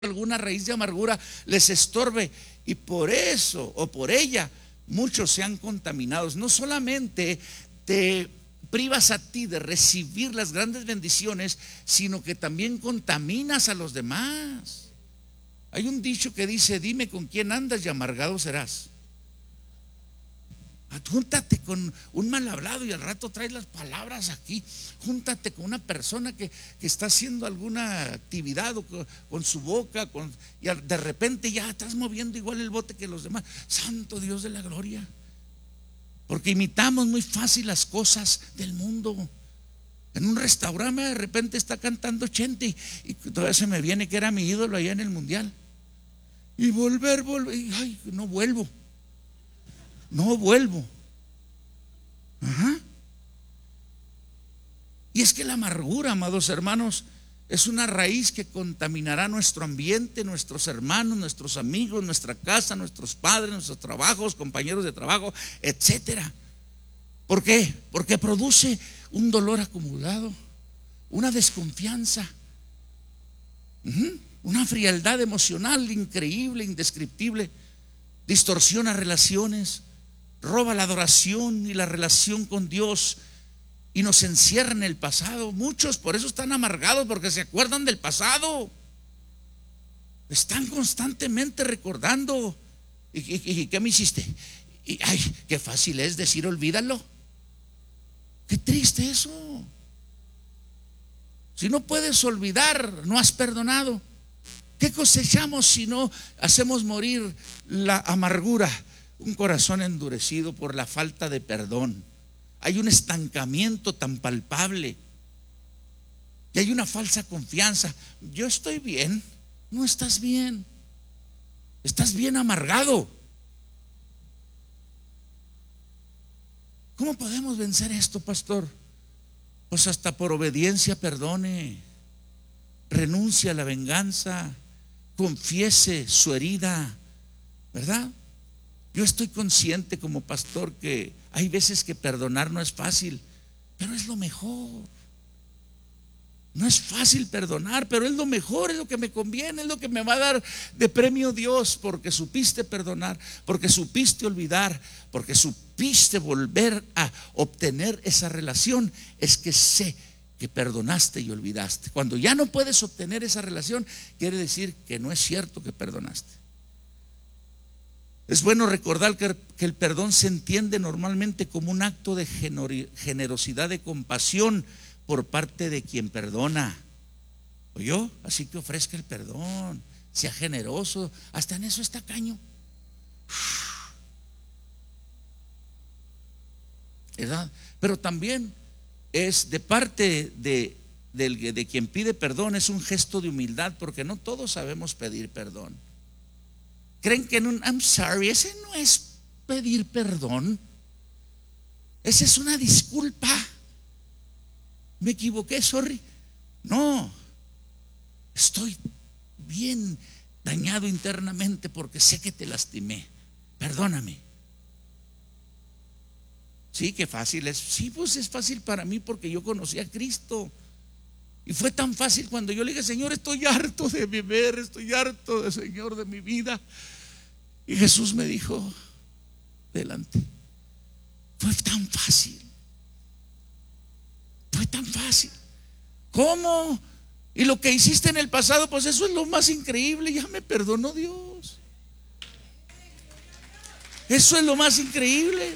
alguna raíz de amargura les estorbe, y por eso o por ella muchos sean contaminados. No solamente te privas a ti de recibir las grandes bendiciones, sino que también contaminas a los demás. Hay un dicho que dice: dime con quién andas y amargado serás. Júntate con un mal hablado y al rato traes las palabras aquí. Júntate con una persona que está haciendo alguna actividad con su boca, y de repente ya estás moviendo igual el bote que los demás. Santo Dios de la gloria. Porque imitamos muy fácil las cosas del mundo. En un restaurante de repente está cantando Chente y todavía se me viene que era mi ídolo allá en el mundial. Y volver, y, ay, no vuelvo. Ajá. Y es que la amargura, amados hermanos, es una raíz que contaminará nuestro ambiente, nuestros hermanos, nuestros amigos, nuestra casa, nuestros padres, nuestros trabajos, compañeros de trabajo, etcétera. ¿Por qué? Porque produce un dolor acumulado, una desconfianza, una frialdad emocional increíble, indescriptible, distorsiona relaciones, roba la adoración y la relación con Dios y nos encierra en el pasado. Muchos por eso están amargados, porque se acuerdan del pasado. Están constantemente recordando. ¿Y qué me hiciste? Y, ay, qué fácil es decir olvídalo. Qué triste eso. Si no puedes olvidar, no has perdonado. ¿Qué cosechamos si no hacemos morir la amargura? Un corazón endurecido por la falta de perdón. Hay un estancamiento tan palpable y hay una falsa confianza. Yo estoy bien. No estás bien. Estás bien amargado. ¿Cómo podemos vencer esto, pastor? Pues hasta por obediencia perdone, renuncia a la venganza, confiese su herida, ¿verdad? Yo estoy consciente como pastor que hay veces que perdonar no es fácil, pero es lo mejor. No es fácil perdonar, pero es lo mejor, es lo que me conviene, es lo que me va a dar de premio Dios, porque supiste perdonar, porque supiste olvidar, porque supiste volver a obtener esa relación. Es que sé que perdonaste y olvidaste. Cuando ya no puedes obtener esa relación, quiere decir que no es cierto que perdonaste. Es bueno recordar que el perdón se entiende normalmente como un acto de generosidad, de compasión por parte de quien perdona. ¿Oyó? Así que ofrezca el perdón, sea generoso. Hasta en eso está tacaño, ¿verdad? Pero también es de parte de quien pide perdón, es un gesto de humildad, porque no todos sabemos pedir perdón. Creen que en un I'm sorry, ese no es pedir perdón, esa es una disculpa. Me equivoqué, sorry. No, estoy bien dañado internamente porque sé que te lastimé, perdóname. Sí, qué fácil es. Sí, pues es fácil para mí porque yo conocí a Cristo. Y fue tan fácil cuando yo le dije: Señor, estoy harto de beber, estoy harto de, Señor, de mi vida. Y Jesús me dijo: delante. Fue tan fácil. Fue tan fácil. ¿Cómo? Y lo que hiciste en el pasado, pues eso es lo más increíble. Ya me perdonó Dios. Eso es lo más increíble.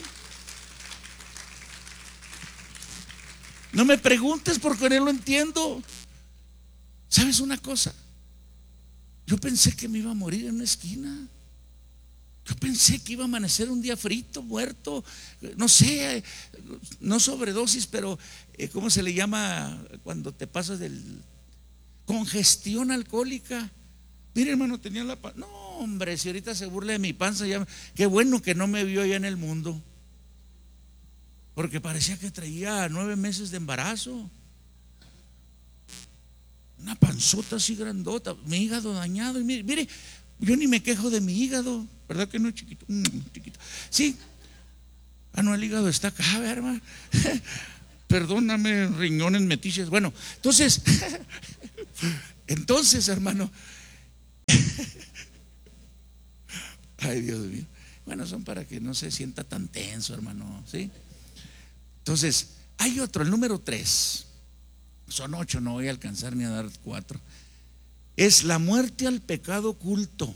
No me preguntes porque no lo entiendo. ¿Sabes una cosa? Yo pensé que me iba a morir en una esquina. Yo pensé que iba a amanecer un día frito, muerto, no sé, no sobredosis, pero ¿cómo se le llama cuando te pasas del congestión alcohólica? Mire, hermano, tenía la panza. No, hombre, si ahorita se burla de mi panza, ya, qué bueno que no me vio allá en el mundo, porque parecía que traía 9 meses de embarazo. Una panzota así grandota, mi hígado dañado. Y mire, yo ni me quejo de mi hígado, ¿verdad que no es chiquito? Chiquito. Sí. Ah, no, el hígado está acá, hermano. Perdóname, riñones, metiches. Bueno, entonces, hermano, Ay, Dios mío. Bueno, son para que no se sienta tan tenso, hermano, ¿sí? Entonces, hay otro, el número 3. Son 8, no voy a alcanzar ni a dar 4. Es la muerte al pecado oculto.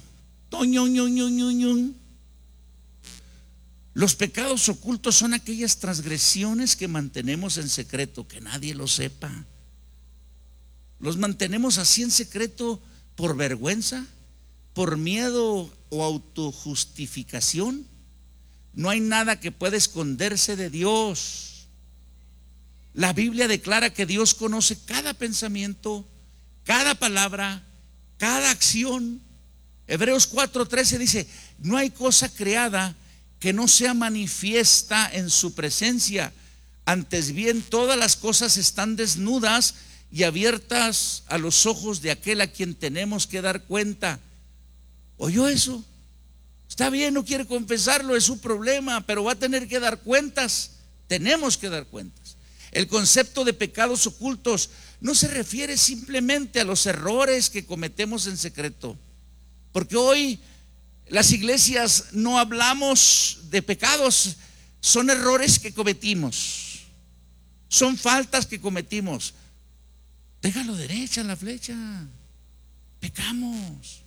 Los pecados ocultos son aquellas transgresiones que mantenemos en secreto, que nadie lo sepa. Los mantenemos así en secreto por vergüenza, por miedo o autojustificación. No hay nada que pueda esconderse de Dios. La Biblia declara que Dios conoce cada pensamiento, cada palabra, cada acción. Hebreos 4:13 dice: no hay cosa creada que no sea manifiesta en su presencia. Antes bien, todas las cosas están desnudas y abiertas a los ojos de aquel a quien tenemos que dar cuenta. ¿Oyó eso? Está bien, no quiere confesarlo, es su problema, pero va a tener que dar cuentas. Tenemos que dar cuentas. El concepto de pecados ocultos no se refiere simplemente a los errores que cometemos en secreto, porque hoy las iglesias no hablamos de pecados. Son errores que cometimos, son faltas que cometimos. Déjalo derecha la flecha. Pecamos,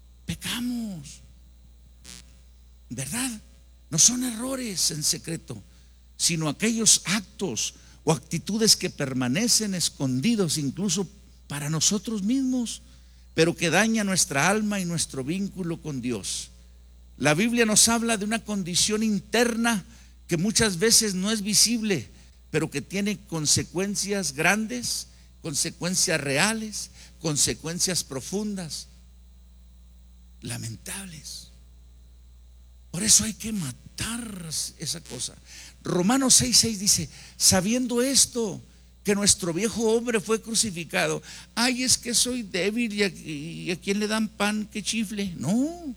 ¿verdad? No son errores en secreto, sino aquellos actos o actitudes que permanecen escondidos incluso para nosotros mismos, pero que dañan nuestra alma y nuestro vínculo con Dios. La Biblia nos habla de una condición interna que muchas veces no es visible, pero que tiene consecuencias grandes, consecuencias reales, consecuencias profundas, lamentables. Por eso hay que matar esa cosa. Romanos 6:6 dice: sabiendo esto, que nuestro viejo hombre fue crucificado. Ay, es que soy débil y a quién le dan pan que chifle. No.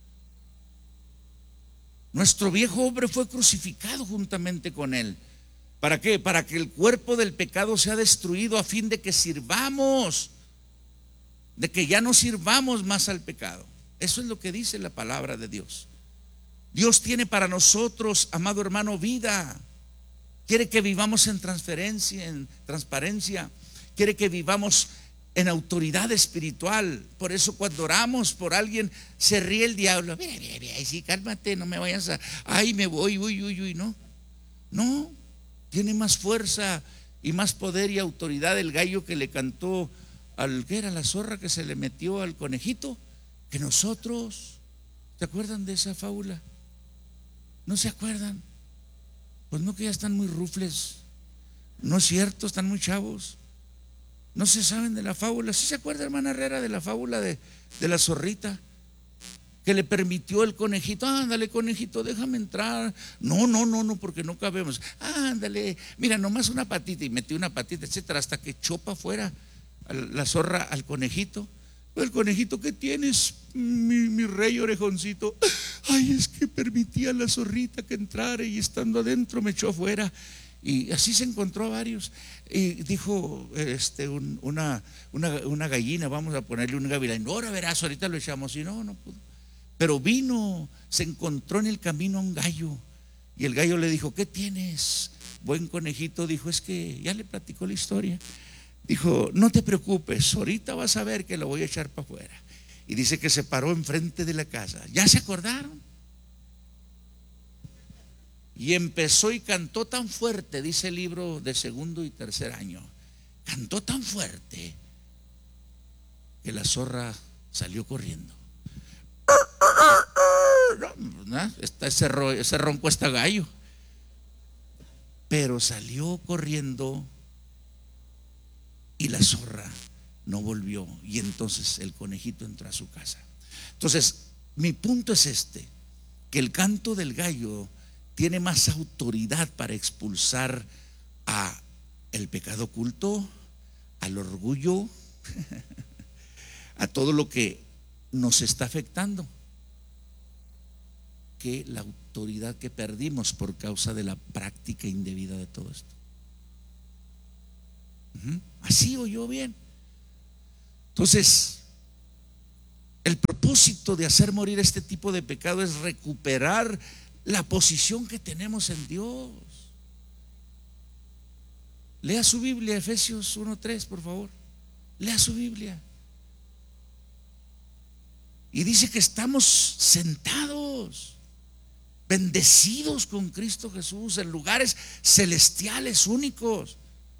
Nuestro viejo hombre fue crucificado juntamente con él. ¿Para qué? Para que el cuerpo del pecado sea destruido, a fin de que sirvamos, de que ya no sirvamos más al pecado. Eso es lo que dice la palabra de Dios. Dios tiene para nosotros, amado hermano, vida. Quiere que vivamos en transparencia. Quiere que vivamos en autoridad espiritual. Por eso cuando oramos por alguien, se ríe el diablo. Mira, sí, cálmate, no me vayas a, ay, me voy, uy, no, tiene más fuerza y más poder y autoridad el gallo que le cantó ¿qué era? La zorra que se le metió al conejito, que nosotros. ¿Se acuerdan de esa fábula? ¿No se acuerdan? Pues no, que ya están muy rufles. No es cierto, están muy chavos. No se saben de la fábula. ¿Sí se acuerda, hermana Herrera, de la fábula de la zorrita que le permitió el conejito? Ándale, conejito, déjame entrar. No, porque no cabemos. Ándale, mira, nomás una patita, y metió una patita, etcétera, hasta que echó para afuera la zorra al conejito. El conejito: ¿qué tienes, mi rey orejoncito? Ay, es que permití a la zorrita que entrara y estando adentro me echó afuera. Y así se encontró a varios. Y dijo una gallina: vamos a ponerle un gavilán. Ahora verás, ahorita lo echamos. Y no pudo. Pero vino, se encontró en el camino a un gallo. Y el gallo le dijo: ¿qué tienes, buen conejito? Dijo: es que ya le platicó la historia. Dijo: no te preocupes, ahorita vas a ver que lo voy a echar para afuera. Y dice que se paró enfrente de la casa. ¿Ya se acordaron? Y empezó y cantó tan fuerte, dice el libro de segundo y tercer año. Cantó tan fuerte que la zorra salió corriendo. Ese ronco está gallo. Pero salió corriendo y la zorra no volvió. Y entonces el conejito entró a su casa. Entonces, mi punto es que el canto del gallo tiene más autoridad para expulsar a el pecado oculto, al orgullo, a todo lo que nos está afectando, que la autoridad que perdimos por causa de la práctica indebida de todo esto. ¿Así oyó bien? Entonces, El propósito de hacer morir este tipo de pecado es recuperar la posición que tenemos en Dios. Lea su Biblia, Efesios 1:3, por favor. Lea su Biblia. Y dice que estamos sentados, bendecidos con Cristo Jesús en lugares celestiales únicos.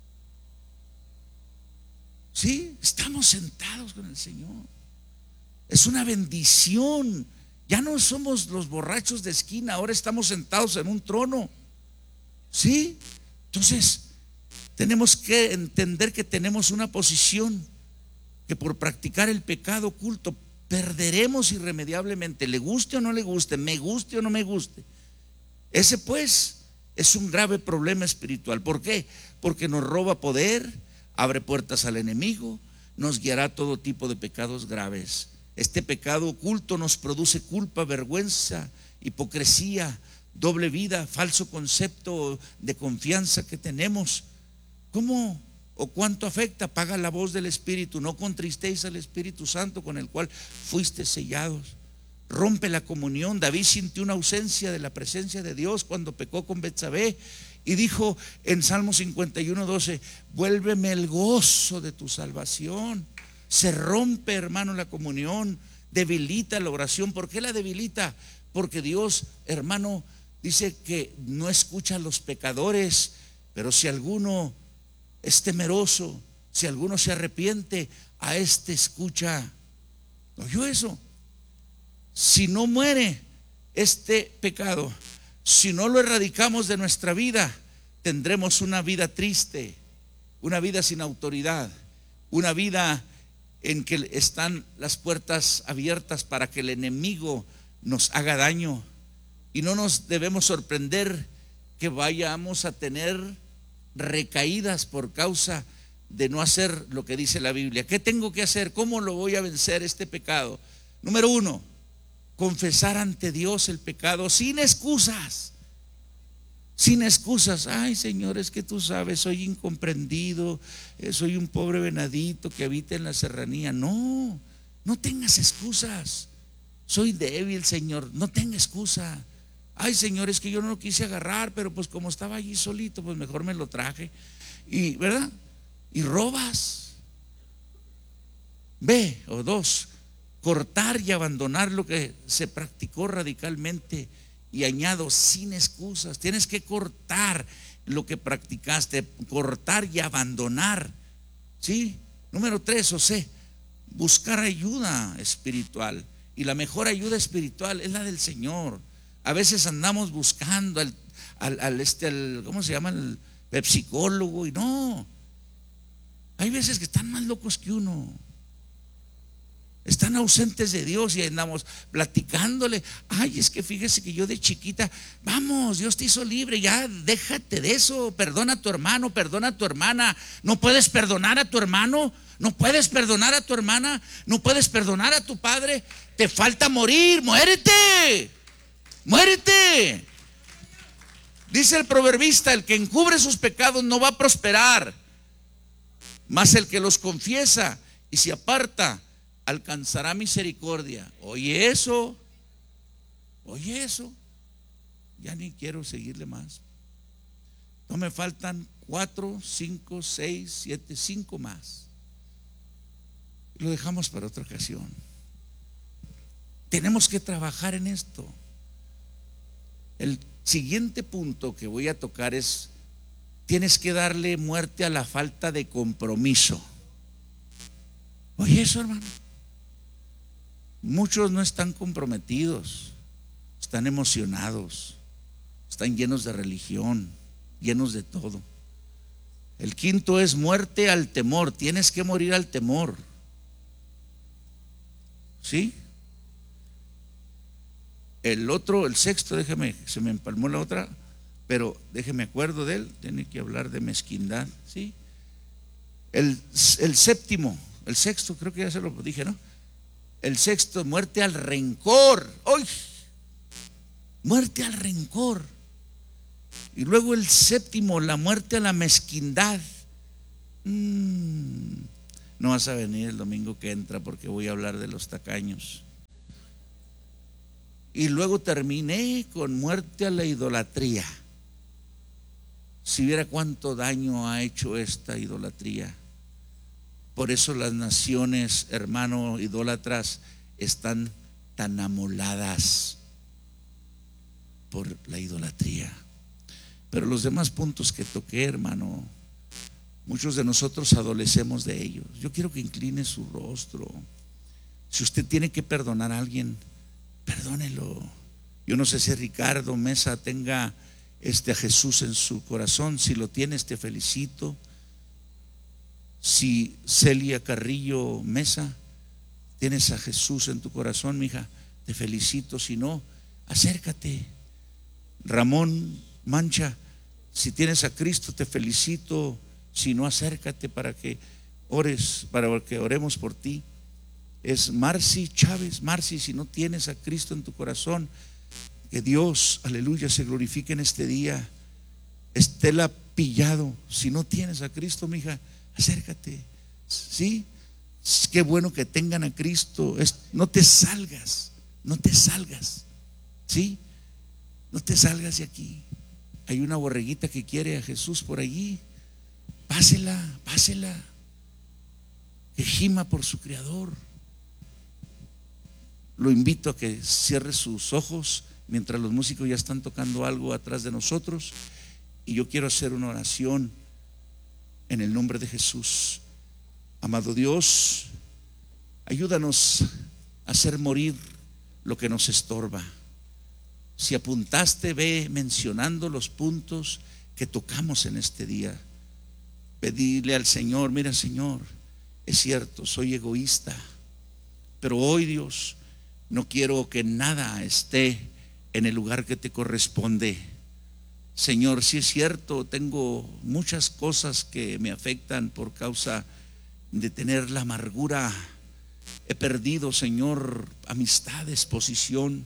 Sí, estamos sentados con el Señor. Es una bendición. Ya no somos los borrachos de esquina, ahora estamos sentados en un trono. Sí, entonces tenemos que entender que tenemos una posición que por practicar el pecado oculto perderemos irremediablemente, le guste o no le guste, me guste o no me guste. Ese pues es un grave problema espiritual. ¿Por qué? Porque nos roba poder, abre puertas al enemigo, nos guiará a todo tipo de pecados graves. Este pecado oculto nos produce culpa, vergüenza, hipocresía, doble vida, falso concepto de confianza que tenemos. ¿Cómo o cuánto afecta? Paga la voz del Espíritu. No contristéis al Espíritu Santo con el cual fuiste sellados. Rompe la comunión. David sintió una ausencia de la presencia de Dios cuando pecó con Betsabé y dijo en Salmo 51:12: vuélveme el gozo de tu salvación. Se rompe, hermano, la comunión, debilita la oración. ¿Por qué la debilita? Porque Dios, hermano, dice que no escucha a los pecadores, pero si alguno es temeroso, si alguno se arrepiente, a este escucha. ¿Oyó eso? Si no muere este pecado, si no lo erradicamos de nuestra vida, tendremos una vida triste, una vida sin autoridad, una vida en que están las puertas abiertas para que el enemigo nos haga daño. Y no nos debemos sorprender que vayamos a tener recaídas por causa de no hacer lo que dice la Biblia. ¿Qué tengo que hacer? ¿Cómo lo voy a vencer este pecado? Número 1, confesar ante Dios el pecado sin excusas. Sin excusas. Ay, Señor, es que tú sabes, soy incomprendido, soy un pobre venadito que habita en la serranía. No, no tengas excusas. Soy débil, Señor, no tenga excusa. Ay, Señor, es que yo no lo quise agarrar, pero pues como estaba allí solito, pues mejor me lo traje. Y, ¿verdad? Y robas. B o 2, cortar y abandonar lo que se practicó radicalmente. Y añado, sin excusas. Tienes que cortar lo que practicaste, cortar y abandonar. ¿Sí? Número 3 o C, buscar ayuda espiritual. Y la mejor ayuda espiritual es la del Señor. A veces andamos buscando al ¿cómo se llama? El psicólogo, y no. Hay veces que están más locos que uno. Están ausentes de Dios y andamos platicándole. Ay, es que fíjese que yo de chiquita, vamos, Dios te hizo libre, ya déjate de eso. Perdona a tu hermano, perdona a tu hermana. No puedes perdonar a tu hermano, no puedes perdonar a tu hermana, no puedes perdonar a tu padre. Te falta morir, muérete, muérete. Dice el proverbista: el que encubre sus pecados no va a prosperar, mas el que los confiesa y se aparta alcanzará misericordia. Oye eso, ya ni quiero seguirle más. No, me faltan 4, 5, 6, 7, 5 más. Lo dejamos para otra ocasión. Tenemos que trabajar en esto. El siguiente punto que voy a tocar es: tienes que darle muerte a la falta de compromiso. Oye eso, hermano. Muchos no están comprometidos, están emocionados, están llenos de religión, llenos de todo. El quinto es muerte al temor. Tienes que morir al temor. ¿Sí? El otro, el sexto, se me empalmó la otra, pero déjeme acuerdo de él. Tiene que hablar de mezquindad. ¿Sí? El séptimo, el sexto, creo que ya se lo dije, ¿no? El sexto, muerte al rencor. ¡Ay! Muerte al rencor. Y luego el séptimo, la muerte a la mezquindad. No vas a venir el domingo que entra porque voy a hablar de los tacaños. Y luego terminé con muerte a la idolatría. Si viera cuánto daño ha hecho esta idolatría. Por eso las naciones, hermano, idólatras, están tan amoladas por la idolatría. Pero los demás puntos que toqué, hermano, muchos de nosotros adolecemos de ellos. Yo quiero que incline su rostro. Si usted tiene que perdonar a alguien, perdónelo. Yo no sé si Ricardo Mesa tenga a Jesús en su corazón. Si lo tienes, te felicito. Si Celia Carrillo Mesa, tienes a Jesús en tu corazón, mija, te felicito. Si no, acércate. Ramón Mancha, si tienes a Cristo, te felicito. Si no, acércate para que ores, para que oremos por ti. Es Marci Chávez. Marci, si no tienes a Cristo en tu corazón, que Dios, aleluya, se glorifique en este día. Estela Pillado, si no tienes a Cristo, mija, acércate. ¿Sí? Qué bueno que tengan a Cristo. No te salgas, no te salgas. ¿Sí? No te salgas de aquí. Hay una borreguita que quiere a Jesús por allí. Pásela, pásela. Que gima por su Creador. Lo invito a que cierre sus ojos mientras los músicos ya están tocando algo atrás de nosotros. Y yo quiero hacer una oración en el nombre de Jesús. Amado Dios, ayúdanos a hacer morir lo que nos estorba. Si apuntaste, ve mencionando los puntos que tocamos en este día. Pedile al Señor: mira, Señor, es cierto, soy egoísta, pero hoy, Dios, no quiero que nada esté en el lugar que te corresponde. Señor, sí es cierto, tengo muchas cosas que me afectan por causa de tener la amargura. He perdido, Señor, amistades, posición.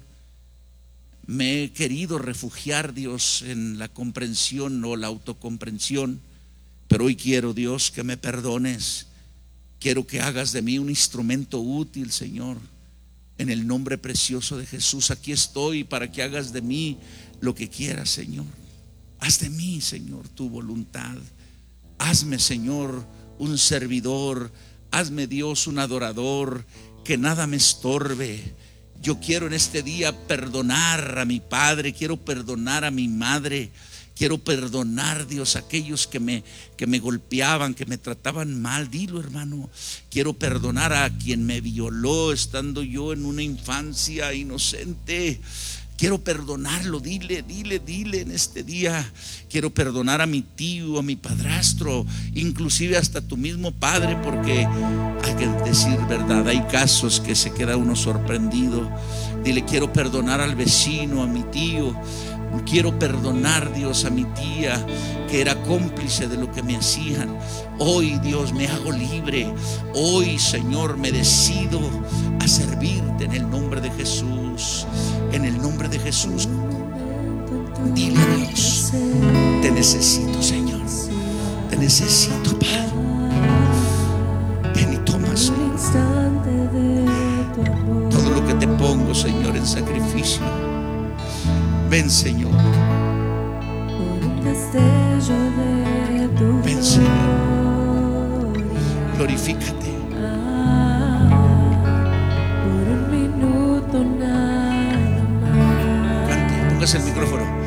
Me he querido refugiar, Dios, en la comprensión o la autocomprensión. Pero hoy quiero, Dios, que me perdones. Quiero que hagas de mí un instrumento útil, Señor. En el nombre precioso de Jesús, aquí estoy para que hagas de mí lo que quieras, Señor. Haz de mí, Señor, tu voluntad. Hazme, Señor, un servidor. Hazme, Dios, un adorador, que nada me estorbe. Yo quiero en este día perdonar a mi padre, quiero perdonar a mi madre. Quiero perdonar, Dios, a aquellos que me golpeaban, que me trataban mal. Dilo, hermano. Quiero perdonar a quien me violó estando yo en una infancia inocente. Quiero perdonarlo. Dile en este día. Quiero perdonar a mi tío, a mi padrastro, inclusive hasta tu mismo padre, porque hay que decir verdad, hay casos que se queda uno sorprendido. Dile: quiero perdonar al vecino, a mi tío. Quiero perdonar, Dios, a mi tía, que era cómplice de lo que me hacían. Hoy, Dios, me hago libre. Hoy, Señor, me decido a servirte en el nombre de Jesús. En el nombre de Jesús. Dile a Dios: te necesito, Señor. Te necesito, Padre. Ven y toma, Señor, todo lo que te pongo, Señor, en sacrificio. Ven, Señor. Ven, Señor. Glorifícate. Cante, póngase el micrófono.